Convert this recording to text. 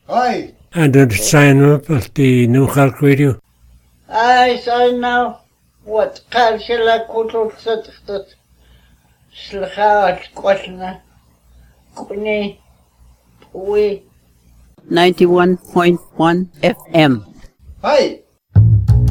Hi. And then sign up at the New Cork Radio. I sign now. What? Carl Shella Kutul Satat. Slachat Quatna. Kuni. We. 91.1 FM. Hi.